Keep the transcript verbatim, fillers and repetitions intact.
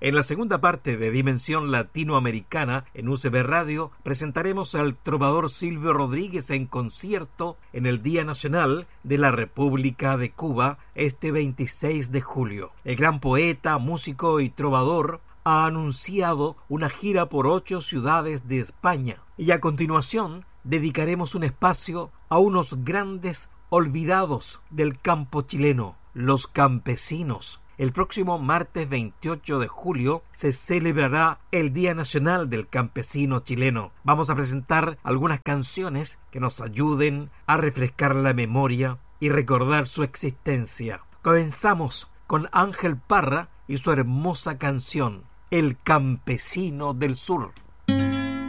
En la segunda parte de Dimensión Latinoamericana en U C B Radio presentaremos al trovador Silvio Rodríguez en concierto en el Día Nacional de la República de Cuba este veintiséis de julio. El gran poeta, músico y trovador ha anunciado una gira por ocho ciudades de España. Y a continuación dedicaremos un espacio a unos grandes olvidados del campo chileno, los campesinos. El próximo martes veintiocho de julio se celebrará el Día Nacional del Campesino Chileno. Vamos a presentar algunas canciones que nos ayuden a refrescar la memoria y recordar su existencia. Comenzamos con Ángel Parra y su hermosa canción, El Campesino del Sur.